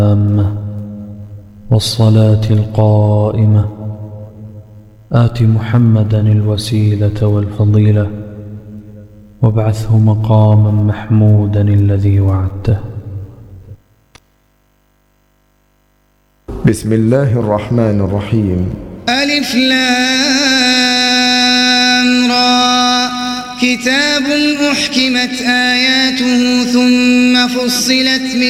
والصلاة القائمة آت محمدا الوسيلة والفضيلة وابعثه مقاما محمودا الذي وعدته. بسم الله الرحمن الرحيم. ألف لام را كتاب أحكمت آياته ثم فصلت من